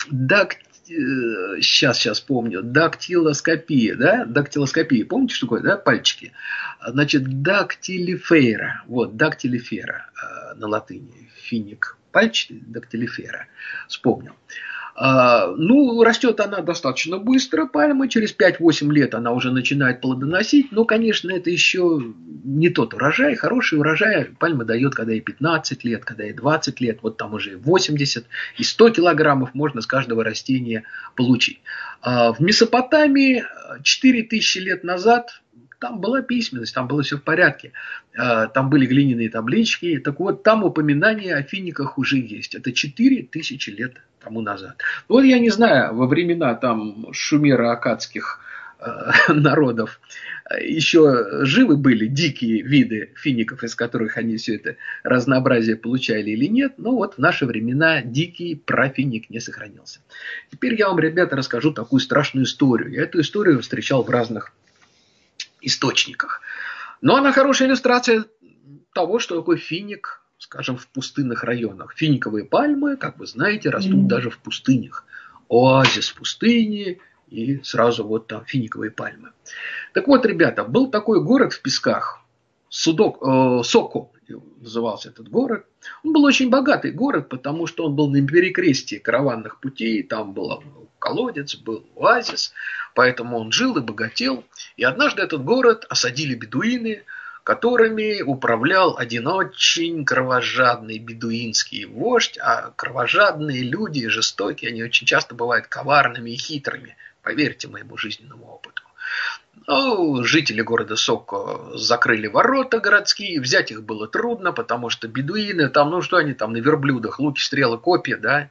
сейчас помню, дактилоскопия, да, дактилоскопия, помните, что такое, да, пальчики, значит, дактилифера, вот, дактилифера на латыни, финик пальчатый, дактилифера, вспомнил. Растет она достаточно быстро, пальма, через 5-8 лет она уже начинает плодоносить, но, конечно, это еще не тот урожай, хороший урожай пальма дает, когда и 15 лет, когда и 20 лет, вот там уже 80 и 100 килограммов можно с каждого растения получить. В Месопотамии 4000 лет назад там была письменность, там было все в порядке, там были глиняные таблички, так вот там упоминания о финиках уже есть, это 4000 лет тому назад. Вот я не знаю, во времена там шумеро-аккадских народов еще живы были дикие виды фиников, из которых они все это разнообразие получали или нет, но вот в наши времена дикий профиник не сохранился. Теперь я вам, ребята, расскажу такую страшную историю. Я эту историю встречал в разных источниках. Но она хорошая иллюстрация того, что такое финик, скажем, в пустынных районах. Финиковые пальмы, как вы знаете, растут даже в пустынях. Оазис пустыни, и сразу вот там финиковые пальмы. Так вот, ребята, был такой город в песках, Соко назывался этот город. Он был очень богатый город, потому что он был на перекрестии караванных путей, там был колодец, был оазис, поэтому он жил и богател. И однажды этот город осадили бедуины, которыми управлял один очень кровожадный бедуинский вождь, а кровожадные люди, жестокие, они очень часто бывают коварными и хитрыми, поверьте моему жизненному опыту. Жители города Соко закрыли ворота городские, взять их было трудно, потому что бедуины, там, они там на верблюдах, луки, стрелы, копья, да,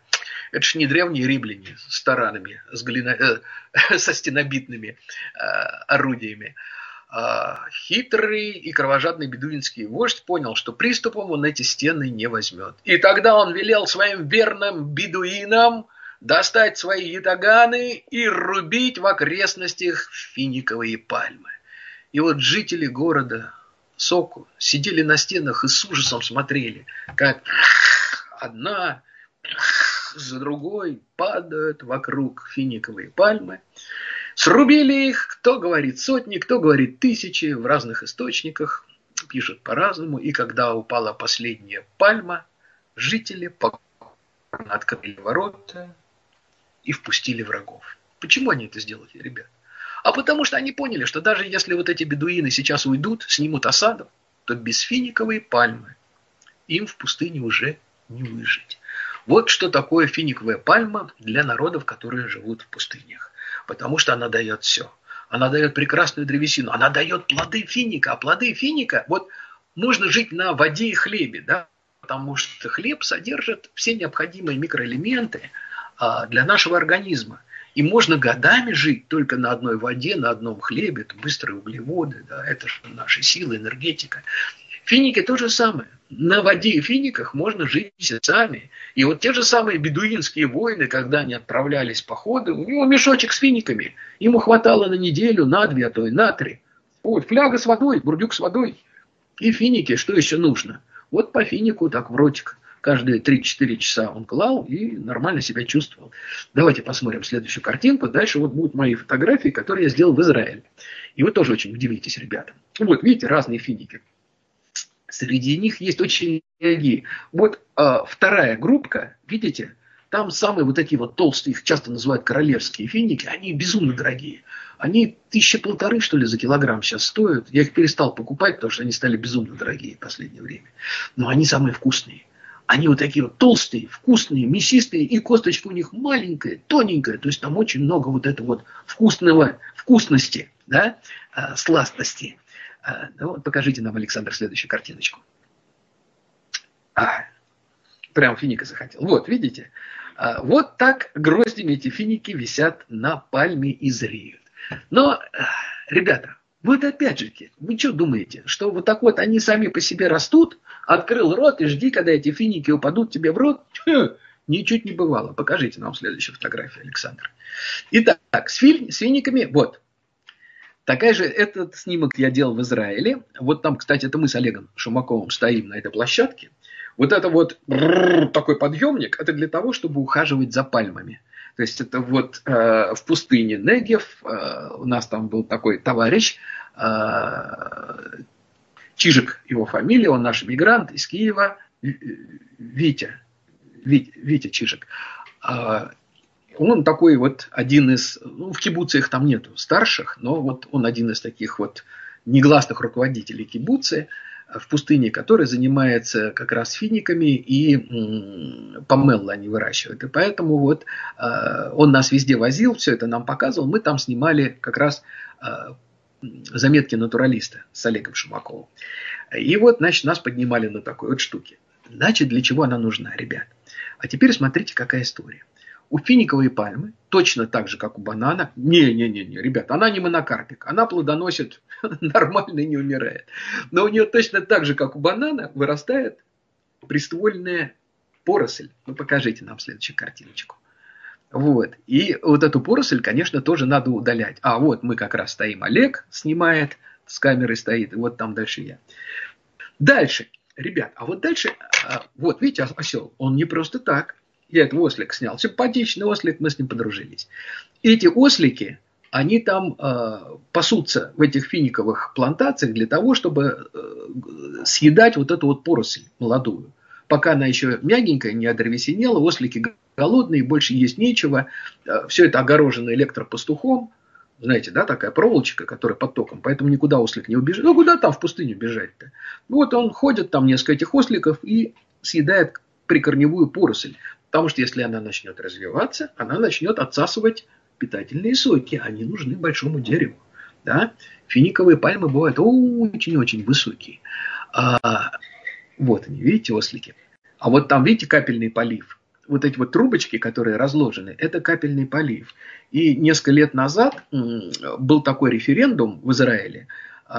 Это ж не древние римляне с таранами, со стенобитными орудиями. Хитрый и кровожадный бедуинский вождь понял, что приступом он эти стены не возьмет. И тогда он велел своим верным бедуинам достать свои ятаганы и рубить в окрестностях финиковые пальмы. И вот жители города Соку сидели на стенах и с ужасом смотрели, как одна за другой падают вокруг финиковые пальмы. Срубили их, кто говорит сотни, кто говорит тысячи, в разных источниках, пишут по-разному. И когда упала последняя пальма, жители покорно открыли ворота и впустили врагов. Почему они это сделали, ребят? А потому что они поняли, что даже если вот эти бедуины сейчас уйдут, снимут осаду, то без финиковой пальмы им в пустыне уже не выжить. Вот что такое финиковая пальма для народов, которые живут в пустынях. Потому что она дает все. Она дает прекрасную древесину. Она дает плоды финика. А плоды финика, вот можно жить на воде и хлебе, да? Потому что хлеб содержит все необходимые микроэлементы для нашего организма. И можно годами жить только на одной воде, на одном хлебе. Это быстрые углеводы, да? Это же наши силы, энергетика. Финики то же самое. На воде и финиках можно жить месяцами. И вот те же самые бедуинские воины, когда они отправлялись в походы, у него мешочек с финиками. Ему хватало на неделю, на две, а то и на три. Вот, фляга с водой, бурдюк с водой. И финики, что еще нужно? Вот по финику так в ротик. Каждые 3-4 часа он клал и нормально себя чувствовал. Давайте посмотрим следующую картинку. Дальше вот будут мои фотографии, которые я сделал в Израиле. И вы тоже очень удивитесь, ребята. Вот, видите, разные финики. Среди них есть очень дорогие. Вот вторая группка, видите, там самые вот такие вот толстые, их часто называют королевские финики, они безумно дорогие. Они 1500, что ли, за килограмм сейчас стоят. Я их перестал покупать, потому что они стали безумно дорогие в последнее время. Но они самые вкусные. Они вот такие вот толстые, вкусные, мясистые, и косточка у них маленькая, тоненькая. То есть там очень много вот этого вот вкусности, да, сластности. Ну, вот покажите нам, Александр, следующую картиночку. Прям финика захотел. Вот, видите? Вот так гроздями эти финики висят на пальме и зреют. Но, ребята, вот опять же, вы что думаете, что вот так вот они сами по себе растут, открыл рот и жди, когда эти финики упадут тебе в рот? Ничуть не бывало. Покажите нам следующую фотографию, Александр. Итак, с финиками, вот. Такая же, этот снимок я делал в Израиле. Вот там, кстати, это мы с Олегом Шумаковым стоим на этой площадке. Вот это вот такой подъемник, это для того, чтобы ухаживать за пальмами. То есть это вот в пустыне Негев, у нас там был такой товарищ, Чижик его фамилия, он наш мигрант из Киева, Витя Чижик. Он такой вот один из, ну, в кибуце их там нету старших, но вот он один из таких вот негласных руководителей кибуцы в пустыне, который занимается как раз финиками и помелло они выращивают. И поэтому вот он нас везде возил, все это нам показывал. Мы там снимали как раз заметки натуралиста с Олегом Шумаковым. И вот, значит, нас поднимали на такой вот штуке. Значит, для чего она нужна, ребят? А теперь смотрите, какая история. У финиковой пальмы, точно так же, как у банана, ребят, она не монокарпик, она плодоносит нормально и не умирает. Но у нее точно так же, как у банана, вырастает приствольная поросль. Ну, покажите нам следующую картиночку. Вот. И вот эту поросль, конечно, тоже надо удалять. А вот мы как раз стоим, Олег снимает, с камерой стоит, и вот там дальше я. Дальше, ребят, а вот дальше, вот видите, осел, он не просто так. Я этот ослик снял. Симпатичный ослик, мы с ним подружились. Эти ослики, они там пасутся в этих финиковых плантациях для того, чтобы съедать вот эту вот поросль молодую. Пока она еще мягенькая, не одревесенела, ослики голодные, больше есть нечего. Все это огорожено электропастухом. Знаете, да, такая проволочка, которая под током. Поэтому никуда ослик не убежит. Ну, куда там в пустыню бежать-то? Вот он ходит, там несколько этих осликов и съедает прикорневую поросль. Потому что если она начнет развиваться, она начнет отсасывать питательные соки. Они нужны большому дереву. Да? Финиковые пальмы бывают очень-очень высокие. Вот они, видите, ослики. А вот там, видите, капельный полив. вот эти вот трубочки, которые разложены, это капельный полив. И несколько лет назад был такой референдум в Израиле.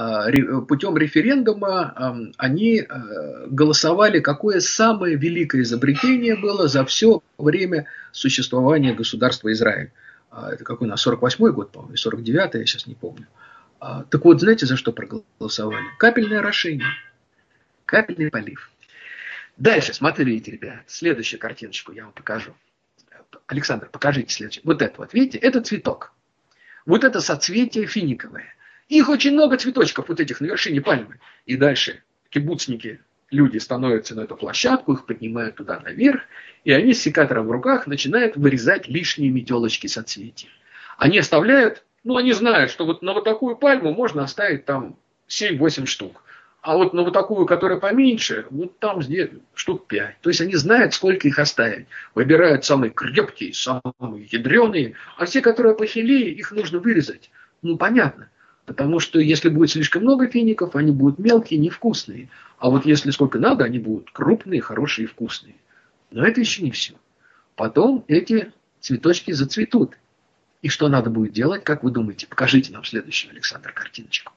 Путем референдума они голосовали, какое самое великое изобретение было за все время существования государства Израиль. Это какой у нас, 48-й год, по-моему, 49-й, я сейчас не помню. Так вот, знаете, за что проголосовали? Капельное орошение, капельный полив. Дальше, смотрите, ребят, следующую картиночку я вам покажу. Александр, покажите следующее. Вот это вот, видите, это цветок. Вот это соцветие финиковое. Их очень много цветочков вот этих на вершине пальмы. И дальше кибуцники, люди становятся на эту площадку, их поднимают туда наверх, и они с секатором в руках начинают вырезать лишние метелочки соцветий. Они оставляют, они знают, что вот на вот такую пальму можно оставить там 7-8 штук. А вот на вот такую, которая поменьше, вот там здесь штук 5. То есть они знают, сколько их оставить. Выбирают самые крепкие, самые ядреные. А все, которые похилее, их нужно вырезать. Понятно. Потому что если будет слишком много фиников, они будут мелкие, невкусные. А вот если сколько надо, они будут крупные, хорошие и вкусные. Но это еще не все. Потом эти цветочки зацветут. И что надо будет делать, как вы думаете? Покажите нам следующую, Александр, картиночку.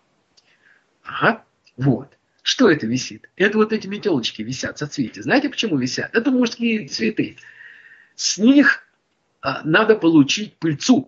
Ага. Вот. Что это висит? Это вот эти метелочки висят, соцветия. Знаете, почему висят? Это мужские цветы. С них надо получить пыльцу.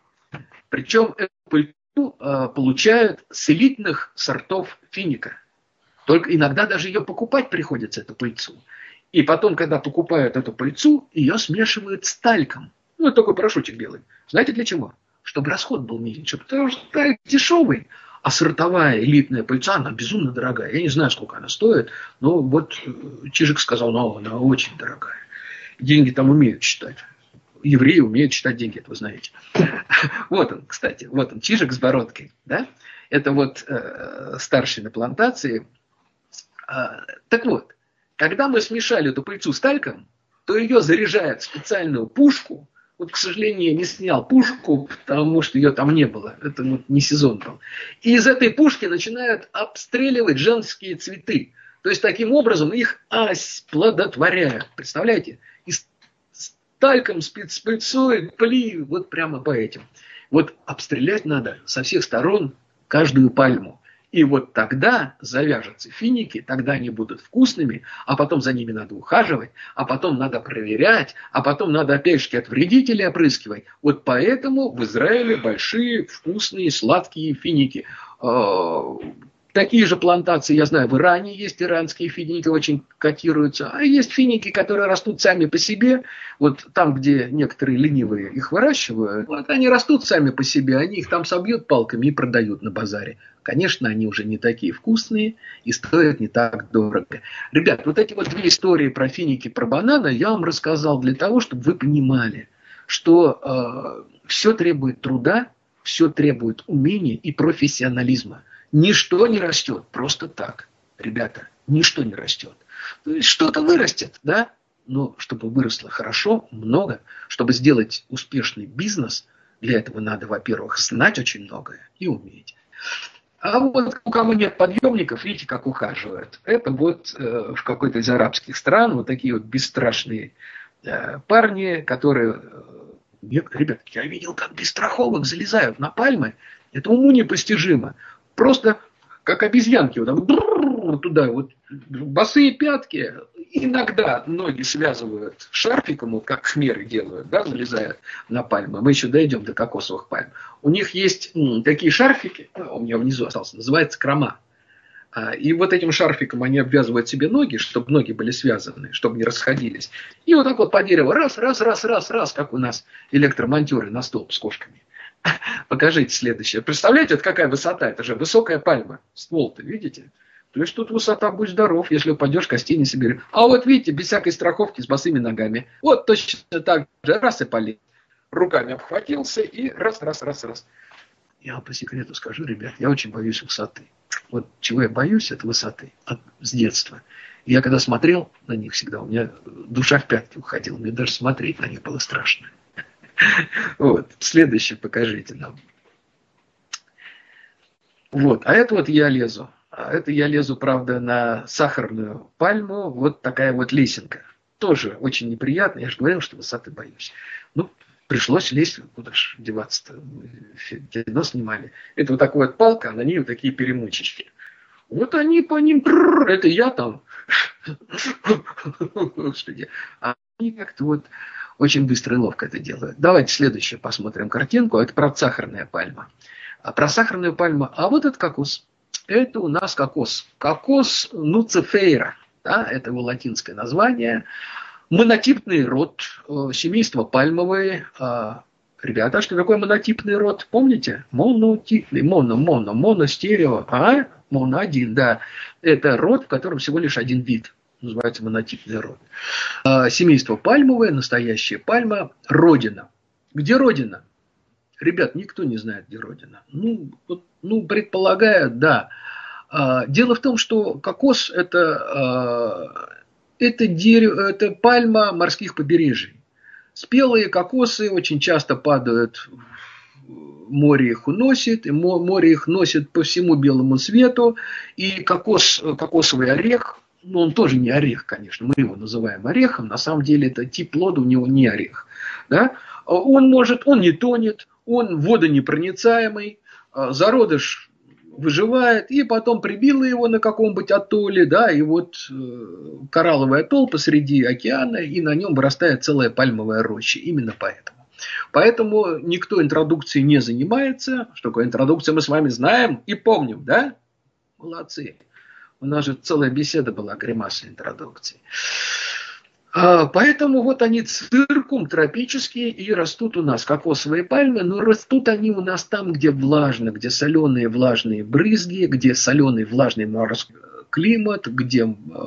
Причем эту пыльцу получают с элитных сортов финика. Только иногда даже ее покупать приходится, эту пыльцу. И потом, когда покупают эту пыльцу, ее смешивают с тальком. Такой порошочек белый. Знаете для чего? Чтобы расход был меньше. Потому что тальк дешевый. А сортовая элитная пыльца, она безумно дорогая. Я не знаю, сколько она стоит, но вот Чижик сказал, она очень дорогая. Деньги там умеют считать. Евреи умеют считать деньги, это вы знаете. Вот он, кстати, вот он, Чижик с бородкой. Да? Это вот старший на плантации. Так вот, когда мы смешали эту пыльцу с тальком, то ее заряжают в специальную пушку. Вот, к сожалению, я не снял пушку, потому что ее там не было. Это не сезон был. И из этой пушки начинают обстреливать женские цветы. То есть, таким образом, их оплодотворяют. Представляете? И с тальком, с пыльцой, вот прямо по этим. Вот обстрелять надо со всех сторон каждую пальму. И вот тогда завяжутся финики, тогда они будут вкусными, а потом за ними надо ухаживать, а потом надо проверять, а потом надо опять же от вредителей опрыскивать. Вот поэтому в Израиле большие, вкусные, сладкие финики. Такие же плантации, я знаю, в Иране есть иранские финики, очень котируются. А есть финики, которые растут сами по себе. Вот там, где некоторые ленивые их выращивают, вот они растут сами по себе, они их там собьют палками и продают на базаре. Конечно, они уже не такие вкусные и стоят не так дорого. Ребят, вот эти вот две истории про финики, про бананы я вам рассказал для того, чтобы вы понимали, что все требует труда, все требует умения и профессионализма. Ничто не растет просто так, ребята, ничто не растет. То есть что-то вырастет, да? Но чтобы выросло хорошо, много, чтобы сделать успешный бизнес, для этого надо, во-первых, знать очень многое и уметь. А вот у кого нет подъемников, видите, как ухаживают. Это вот в какой-то из арабских стран вот такие вот бесстрашные парни, которые... Ребят, я видел, как без страховок залезают на пальмы. Это уму непостижимо. Просто как обезьянки, вот туда, вот босые пятки, иногда ноги связывают шарфиком, вот как хмеры делают, да, залезают на пальмы. Мы еще дойдем до кокосовых пальм. У них есть такие шарфики, у меня внизу остался, называется крома. И вот этим шарфиком они обвязывают себе ноги, чтобы ноги были связаны, чтобы не расходились. И вот так вот по дереву раз, как у нас электромонтеры на столб с кошками. Покажите следующее. Представляете, вот какая высота? Это же высокая пальма. Ствол-то, видите? То есть тут высота, будь здоров, если упадешь, костей не соберешь. А вот видите, без всякой страховки, с босыми ногами. Вот точно так же. Раз и полез. Руками обхватился и раз. Я вам по секрету скажу, ребят, я очень боюсь высоты. Вот чего я боюсь, это высоты. С детства. И я когда смотрел на них всегда, у меня душа в пятки уходила. Мне даже смотреть на них было страшно. Вот, следующее покажите нам. Вот, а это вот я лезу. А это я лезу, правда, на сахарную пальму. Вот такая вот лесенка. тоже очень неприятно. Я же говорил, что высоты боюсь. Ну, пришлось лезть, куда же деваться-то. Кино снимали. Это вот такая вот палка, а на ней вот такие перемычечки. Вот они по ним, это я там. А они как-то вот очень быстро и ловко это делают. Давайте следующее посмотрим картинку. Это про сахарная пальма. Про сахарную пальму. А вот это кокос. Это у нас кокос. Кокос нуцифера. Да, это его латинское название. Монотипный род, семейство пальмовые. Ребята, что такое монотипный род? Помните? Монотипный, моно, стерео. Моно один, да. Это род, в котором всего лишь один вид. Называется монотипный род. Семейство пальмовое, настоящая пальма, родина. Где родина? Ребят, никто не знает, где родина. Ну, предполагают, да. Дело в том, что кокос это дерево, это пальма морских побережий. Спелые кокосы очень часто падают, море их уносит, и море их носит по всему белому свету, и кокосовый орех, ну он тоже не орех, конечно, мы его называем орехом, на самом деле это тип плода у него не орех, да? Он не тонет, он водонепроницаемый, зародыш выживает, и потом прибило его на каком-нибудь атолле, да, и вот коралловый атолл посреди океана, и на нем вырастает целая пальмовая роща, именно поэтому. Поэтому никто интродукцией не занимается. Что такое интродукция, мы с вами знаем и помним, да? Молодцы. У нас же целая беседа была, гримаса интродукции. Поэтому вот они циркум тропические и растут у нас кокосовые пальмы, но растут они у нас там, где влажно, где соленые влажные брызги, где соленый влажный морской климат, где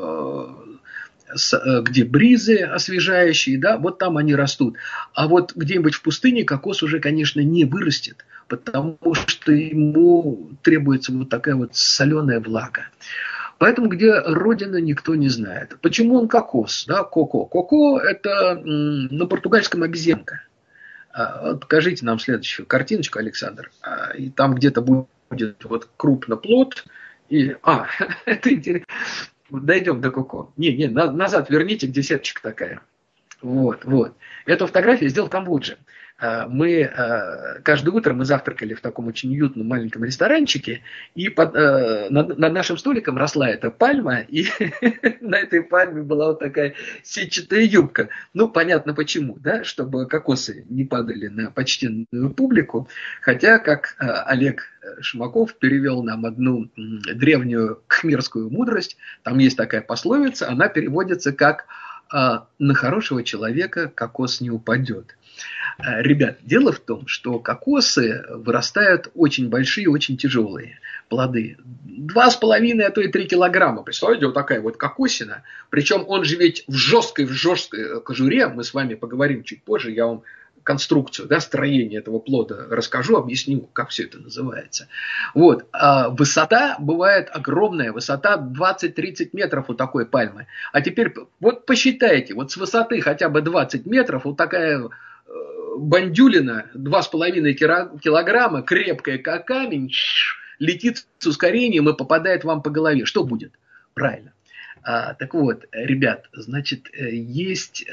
бризы освежающие, да, вот там они растут. А вот где-нибудь в пустыне кокос уже, конечно, не вырастет, потому что ему требуется вот такая вот соленая влага. Поэтому где родина, никто не знает. Почему он кокос? Да, коко. Коко – это на португальском обезьянка. Покажите нам следующую картиночку, Александр. И там где-то будет вот крупно плод. Это интересно. Дойдем до коко. Назад верните, где сеточка такая. Вот. Эту фотографию сделал в Камбодже. Каждое утро мы завтракали в таком очень уютном маленьком ресторанчике, и над нашим столиком росла эта пальма, и на этой пальме была вот такая сетчатая юбка. Ну, понятно почему, да, чтобы кокосы не падали на почтенную публику, хотя, как Олег Шмаков перевел нам одну древнюю кхмерскую мудрость, там есть такая пословица, она переводится как «на хорошего человека кокос не упадет». Ребят, дело в том, что кокосы вырастают очень большие, очень тяжелые плоды. 2,5, а то и 3 килограмма. Представляете, вот такая вот кокосина. Причем он же ведь в жесткой кожуре. Мы с вами поговорим чуть позже. Я вам конструкцию, да, строение этого плода расскажу, объясню, как все это называется. Вот. Высота бывает огромная. Высота 20-30 метров у такой пальмы. А теперь вот посчитайте. Вот с высоты хотя бы 20 метров вот такая бандюлина 2,5 килограмма, крепкая как камень, летит с ускорением и попадает вам по голове. Что будет? Правильно. Так вот, ребят, значит, есть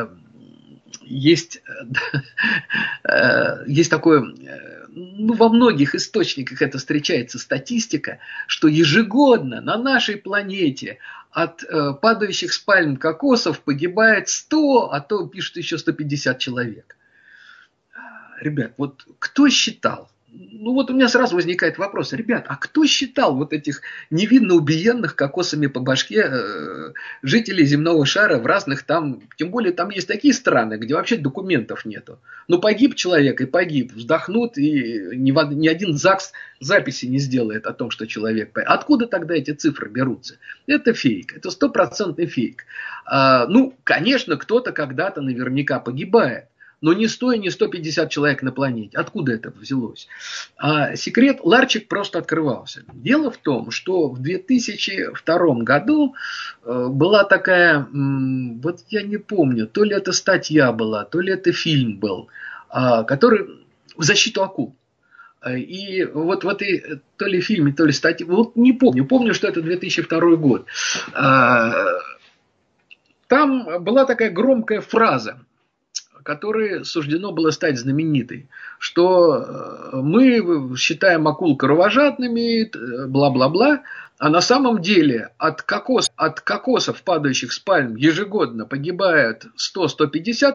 такое, ну, во многих источниках это встречается статистика, что ежегодно на нашей планете от падающих с пальм кокосов погибает 100, а то пишут еще 150 человек. Ребят, вот кто считал? Ну вот у меня сразу возникает вопрос. Ребят, а кто считал вот этих невинно убиенных кокосами по башке жителей земного шара в разных там... Тем более там есть такие страны, где вообще документов нету. Ну погиб человек и погиб. Вздохнут, и ни один ЗАГС записи не сделает о том, что человек погиб. Откуда тогда эти цифры берутся? Это фейк. Это 100% фейк. Ну, конечно, кто-то когда-то наверняка погибает. Но не 100 и не 150 человек на планете. Откуда это взялось? Секрет, ларчик просто открывался. Дело в том, что в 2002 году была такая, вот я не помню, то ли это статья была, то ли это фильм был, который в защиту акул. И вот в этой то ли фильме, то ли статье, вот не помню, помню, что это 2002 год. там была такая громкая фраза, которой суждено было стать знаменитой, что мы считаем акул кровожадными, бла-бла-бла, а на самом деле от кокосов, падающих с пальм, ежегодно погибает 100-150